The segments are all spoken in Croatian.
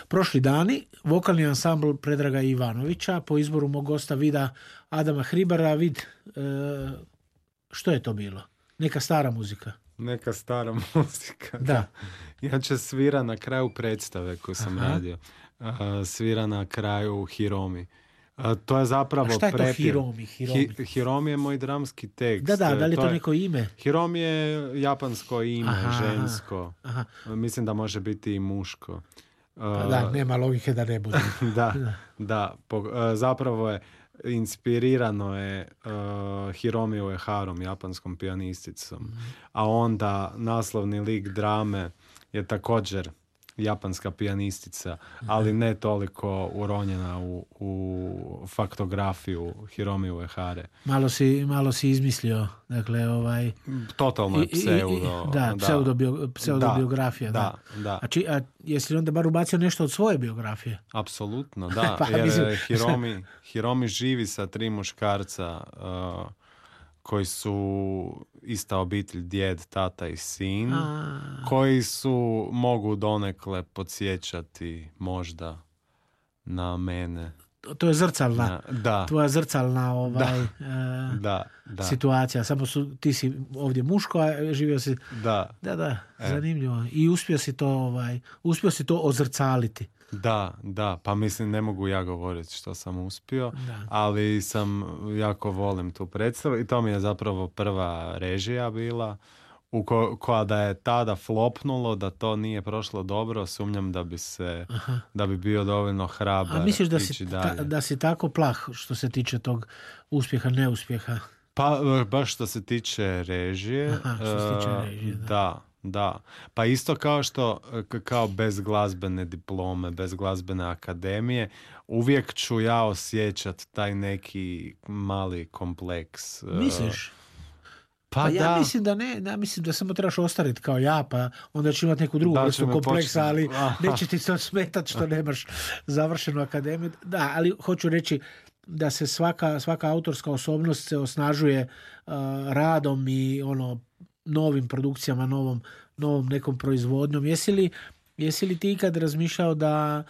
Prošli dani, vokalni ansambl Predraga Ivanovića po izboru mog gosta Vida Adama Hribara. Vid, što je to bilo? Neka stara muzika. Neka stara muzika. Da. Inače svira na kraju predstave koju sam radio. Svira na kraju Hiromi. To je zapravo šta je prepjev. To Hiromi? Hiromi je moj dramski tekst. Da li je to neko ime? Hiromi je japansko ime, žensko. Aha. Mislim da može biti i muško. Da, nema logike da ne bude. Da. Zapravo je inspirirano je Hiromi Ueharom, japanskom pijanisticom. A onda naslovni lik drame je također japanska pijanistica, ali ne toliko uronjena u faktografiju Hiromi Uehare. Malo si izmislio, dakle, totalno je pseudo. Pseudobiografija. Da. A jesi li onda bar ubacio nešto od svoje biografije? Apsolutno, da. Jer Hiromi živi sa 3 muškarca koji su ista obitelj, djed, tata i sin, koji mogu donekle podsjećati možda na mene. To je zrcalna, tvoja zrcalna situacija. Samo ti si ovdje muško, a živio si... Da, zanimljivo. I uspio si to ozrcaliti. Da, pa mislim ne mogu ja govoriti što sam uspio, ali jako volim tu predstavu i to mi je zapravo prva režija bila koja da je tada flopnulo, da to nije prošlo dobro, sumnjam da bi bio dovoljno hrabar. A misliš da si tako plah što se tiče tog uspjeha, neuspjeha? Pa baš što se tiče režije. Da. Pa isto kao bez glazbene diplome, bez glazbene akademije, uvijek ću ja osjećat taj neki mali kompleks. Misliš? Pa ja mislim da ne, ja mislim da samo trebaš ostariti kao ja, pa onda ću imati neku drugu vrstu kompleksa, ali neće ti to smetati što nemaš završenu akademiju. Da, ali hoću reći da se svaka autorska osobnost se osnažuje radom i novim produkcijama, novom nekom proizvodnjom. Jesi li ti ikad razmišljao da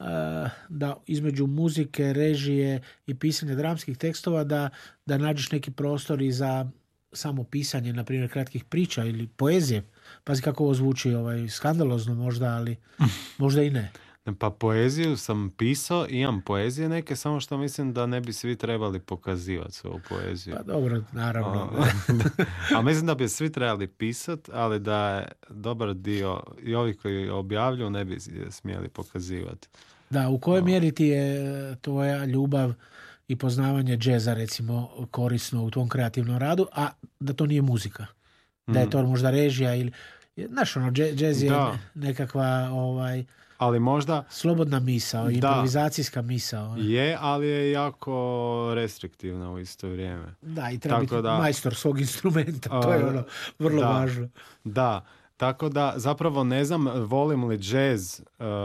između muzike, režije i pisanja dramskih tekstova da nađeš neki prostor i za samo pisanje, na primjer, kratkih priča ili poezije? Pazi kako ovo zvuči skandalozno možda, ali možda i ne. Pa poeziju sam pisao, imam poezije neke, samo što mislim da ne bi svi trebali pokazivati svoju poeziju. Pa dobro, naravno. A mislim da bi svi trebali pisati, ali da je dobar dio i ovih koji objavljuju ne bi smjeli pokazivati. Da, u kojoj mjeri ti je tvoja ljubav i poznavanje džeza, recimo, korisno u tvom kreativnom radu, a da to nije muzika? Da je to možda režija ili... Znaš, džez je nekakva... ali možda... slobodna misao, improvizacijska misao. Je, ali je jako restriktivna u isto vrijeme. Da, i treba biti majstor svog instrumenta, to je vrlo važno. Da, tako da zapravo ne znam volim li džez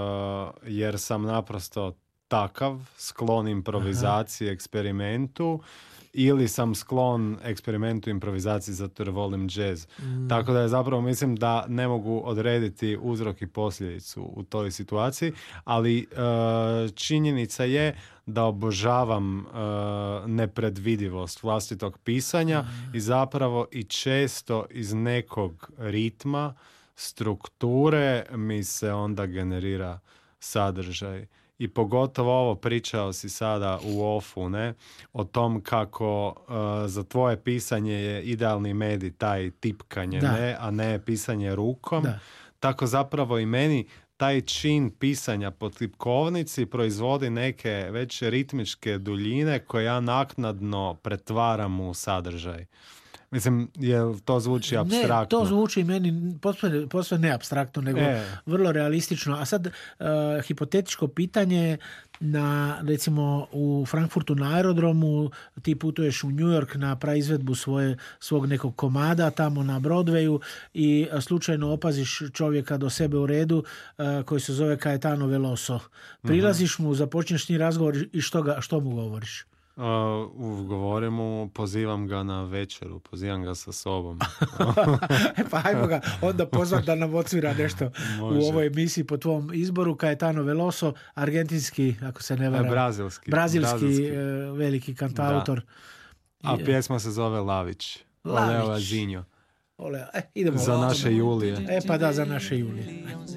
jer sam naprosto takav, sklon improvizaciji, eksperimentu, ili sam sklon eksperimentu, improvizaciji zato jer volim džez. Tako da je zapravo mislim da ne mogu odrediti uzrok i posljedicu u toj situaciji, ali činjenica je da obožavam nepredvidivost vlastitog pisanja i zapravo i često iz nekog ritma, strukture mi se onda generira sadržaj. I pogotovo ovo pričao si sada u ofu, ne? O tom kako za tvoje pisanje je idealni medij taj tipkanje, ne? A ne pisanje rukom. Da. Tako zapravo i meni taj čin pisanja po tipkovnici proizvodi neke već ritmičke duljine koje ja naknadno pretvaram u sadržaj. Mislim, to zvuči apstraktno? Ne, to zvuči meni posve ne apstraktno, nego vrlo realistično. A sad, hipotetičko pitanje, recimo u Frankfurtu na aerodromu, ti putuješ u New York na praizvedbu svog nekog komada tamo na Broadwayu i slučajno opaziš čovjeka do sebe u redu koji se zove Caetano Veloso. Prilaziš mu, započneš s njim razgovor i što mu govoriš? Govorim mu, pozivam ga na večeru, pozivam ga sa sobom. Pa hajmo ga onda pozvat da nam odsvira nešto u ovoj emisiji po tvom izboru. Caetano Veloso, argentinski, ako se ne varam, brazilski. Veliki kantautor. Da. A pjesma se zove Lavić. Oleo Azinjo. Idemo za naše Julije. Pa da, za naše Julije.